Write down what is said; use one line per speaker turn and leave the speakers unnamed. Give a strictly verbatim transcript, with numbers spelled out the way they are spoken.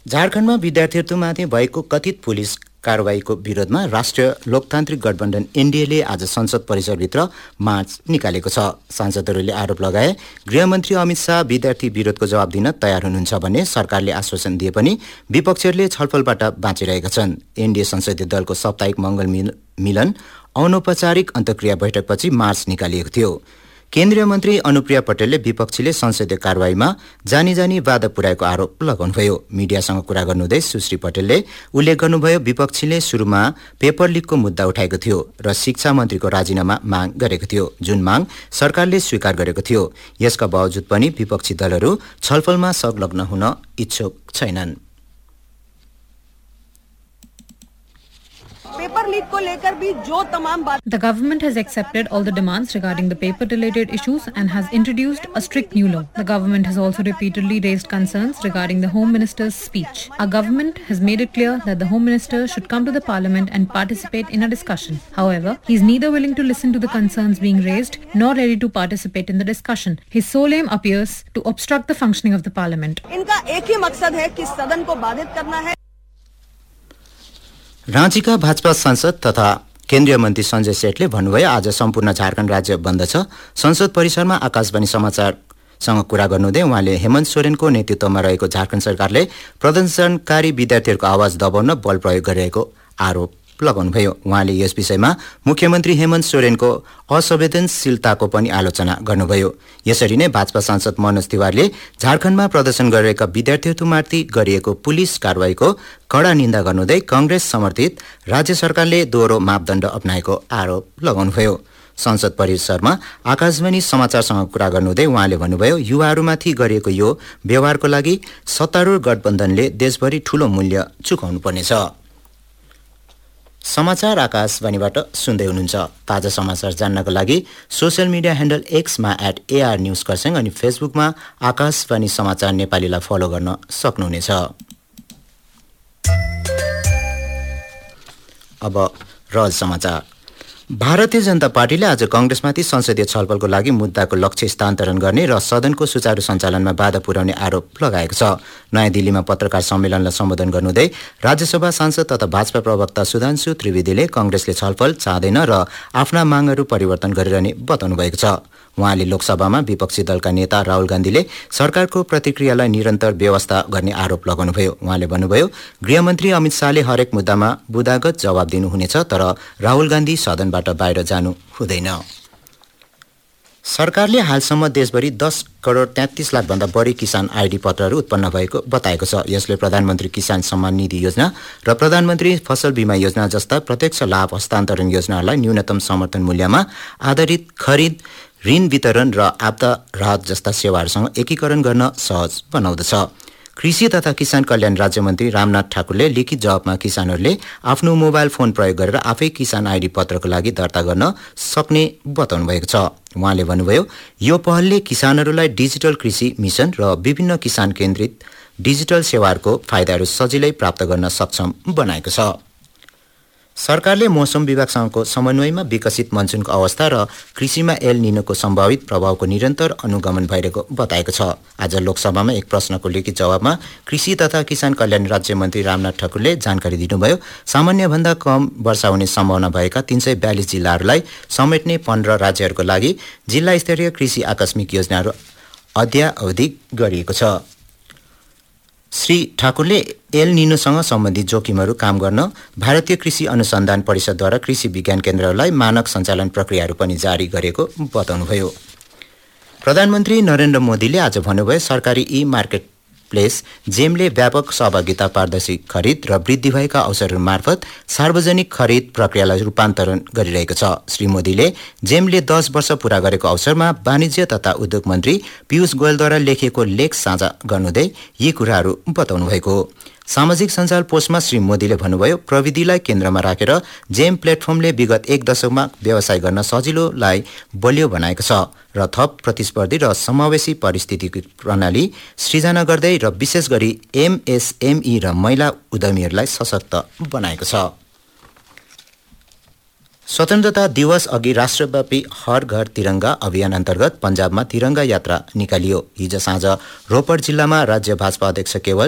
झारखण्डमा विद्यार्थीहरूमाथि भएको कथित पुलिस कारबाहीको विरोधमा राष्ट्रिय लोकतान्त्रिक गठबन्धन एनडीएले आज संसद परिसरभित्र मार्च निकालेको छ। सांसदहरूले आरोप लगाए गृहमन्त्री अमित शाह विद्यार्थी विरोधको जवाब दिन तयार हुनुहुन्छ भन्ने सरकारले आश्वासन दिए पनि विपक्षीहरूले छलफलबाट बाँचिरहेका छन्। एनडीए संसदीय दलको साप्ताहिक मङ्गल मिलन अनौपचारिक अन्तर्क्रिया बैठकपछि मार्च निकालिएको थियो। केन्द्रीय मन्त्री अनुप्रिया पटेलले विपक्षीले संसदीय कारबाहीमा जानी जानी बाधा पुर्याएको आरोप लगाउनुभयो। मिडियासँग कुरा गर्नुहुँदै सुश्री पटेलले उल्लेख गर्नुभयो विपक्षीले सुरुमा पेपर लिकको मुद्दा उठाएको थियो र शिक्षा मन्त्रीको राजीनामा माग गरेको थियो, जुन माग सरकारले स्वीकार गरेको थियो। यसका बावजुद पनि विपक्षी दलहरू छलफलमा संलग्न हुन इच्छुक छैनन्।
The government has accepted all the demands regarding the paper-related issues and has introduced a strict new law. The government has also repeatedly raised concerns regarding the Home Minister's speech. Our government has made it clear that the Home Minister should come to the Parliament and participate in a discussion. However, he is neither willing to listen to the concerns being raised nor ready to participate in the discussion. His sole aim appears to obstruct the functioning of the Parliament.
इनका एक ही मकसद है कि सदन को बाधित करना है।
राँचीका भाजपा सांसद तथा केन्द्रीय मन्त्री सञ्जय सेठले भन्नुभयो आज सम्पूर्ण झारखण्ड राज्य बन्द छ। संसद परिसरमा आकाशवाणी समाचारसँग कुरा गर्नुहुँदै उहाँले हेमन्त सोरेनको नेतृत्वमा रहेको झारखण्ड सरकारले प्रदर्शनकारी विद्यार्थीहरूको आवाज दबाउन बल प्रयोग गरिरहेको आरोप लगाउनुभयो। उहाँले यस विषयमा मुख्यमन्त्री हेमन्त सोरेनको असंवेदनशीलताको पनि आलोचना गर्नुभयो। यसरी नै भाजपा सांसद मनोज तिवारीले झारखण्डमा प्रदर्शन गरिरहेका विद्यार्थीहरूमाथि गरिएको पुलिस कारबाहीको कड़ा निन्दा गर्नुहुँदै कांग्रेस समर्थित राज्य सरकारले दोहोरो मापदण्ड अपनाएको आरोप लगाउनुभयो। संसद परिसरमा आकाशवाणी समाचारसँग कुरा गर्नुहुँदै उहाँले भन्नुभयो युवाहरूमाथि गरिएको यो व्यवहारको लागि सत्तारूढ गठबन्धनले देशभरि ठूलो मूल्य चुकाउनु पर्नेछ। समाचार आकाशवाणीबाट सुन्दै हुनुहुन्छ। ताजा समाचार जान्नको लागि social media handle एक्समा at AR news Kurseong अनि फेसबुकमा आकाशवाणी समाचार नेपालीलाई फलो गर्न सक्नुहुनेछ। अब रहल समाचार। भारतीय जनता पार्टीले आज कांग्रेसमाथि संसदीय छलफलको लागि मुद्दाको लक्ष्य स्थानान्तरण गर्ने र सदनको सुचारू सञ्चालनमा बाधा पुर्याउने आरोप लगाएको छ। नयाँ दिल्लीमा पत्रकार सम्मेलनलाई सम्बोधन गर्नुहुँदै राज्यसभा सांसद तथा भाजपा प्रवक्ता सुधांशु त्रिवेदीले कांग्रेसले छलफल चाहँदैन र आफ्ना मागहरू परिवर्तन गरिरहने बताउनु भएको छ। उहाँले लोकसभामा विपक्षी दलका नेता राहुल गान्धीले सरकारको प्रतिक्रियालाई निरन्तर व्यवस्था गर्ने आरोप लगाउनुभयो। उहाँले भन्नुभयो गृहमन्त्री अमित शाहले हरेक मुद्दामा बुदागत जवाब दिनुहुनेछ तर राहुल गान्धी सदनबाट बाहिर जानु हुँदैन। सरकारले हालसम्म देशभरि दस करोड तेत्तीस लाख भन्दा बढी किसान आईडी पत्रहरू उत्पन्न भएको बताएको छ। यसले प्रधानमन्त्री किसान सम्मान निधि योजना र प्रधानमन्त्री फसल बीमा योजना जस्ता प्रत्यक्ष लाभ हस्तान्तरण योजनाहरूलाई न्यूनतम समर्थन मूल्यमा आधारित खरिद, ऋण वितरण र आपदा राहत जस्ता सेवाहरूसँग एकीकरण गर्न सहज बनाउँदछ। कृषि तथा किसान कल्याण राज्यमन्त्री रामनाथ ठाकुरले लिखित जवाबमा किसानहरूले आफ्नो मोबाइल फोन प्रयोग गरेर आफै किसान आईडी पत्रको लागि दर्ता गर्न सक्ने बताउनु भएको छ। उहाँले भन्नुभयो यो पहलले किसानहरूलाई डिजिटल कृषि मिशन र विभिन्न किसान केन्द्रित डिजिटल सेवाहरूको फाइदाहरू सजिलै प्राप्त गर्न सक्षम बनाएको छ। सरकारले मौसम विभागसँगको समन्वयमा विकसित मनसुनको अवस्था र कृषिमा एल निनोको सम्भावित प्रभावको निरन्तर अनुगमन भइरहेको बताएको छ। आज लोकसभामा एक प्रश्नको लिखित जवाबमा कृषि तथा किसान कल्याण राज्यमन्त्री रामनाथ ठाकुरले जानकारी दिनुभयो सामान्यभन्दा कम वर्षा हुने सम्भावना भएका तीन सय बयालिस जिल्लाहरूलाई समेट्ने पन्ध्र राज्यहरूको लागि जिल्ला स्तरीय कृषि आकस्मिक योजनाहरू अद्यावधि गरिएको छ। श्री ठाकुरले एल निनोसँग सम्बन्धित जोखिमहरू काम गर्न भारतीय कृषि अनुसन्धान परिषदद्वारा कृषि विज्ञान केन्द्रहरूलाई मानक सञ्चालन प्रक्रियाहरू पनि जारी गरेको बताउनुभयो। प्रधानमन्त्री नरेन्द्र मोदीले आज भन्नुभयो सरकारी ई मार्केट प्लेस जेमले व्यापक सहभागिता, पारदर्शी खरिद र वृद्धि भएका अवसरहरू मार्फत सार्वजनिक खरिद प्रक्रियालाई रूपान्तरण गरिरहेको छ। श्री मोदीले जेमले दस वर्ष पूरा गरेको अवसरमा वाणिज्य तथा उद्योग मन्त्री पीयूष गोयलद्वारा लेखिएको लेख साझा गर्नुहुँदै यी कुराहरू बताउनु भएको हो। सामाजिक सञ्जाल पोस्टमा श्री मोदीले भन्नुभयो प्रविधिलाई केन्द्रमा राखेर जेम प्लेटफर्मले विगत एक दशकमा व्यवसाय गर्न सजिलोलाई बलियो बनाएको छ र थप प्रतिस्पर्धी र समावेशी पारिस्थितिकी प्रणाली सृजना गर्दै र विशेष गरी एमएसएमई र महिला उद्यमीहरूलाई सशक्त बनाएको छ। स्वतन्त्रता दिवस अघि राष्ट्रव्यापी हर घर तिरंगा अभियान अन्तर्गत पञ्जाबमा तिरंगा यात्रा निकालियो। हिजो साँझ रोपड़ जिल्लामा राज्य भाजपा अध्यक्ष केवल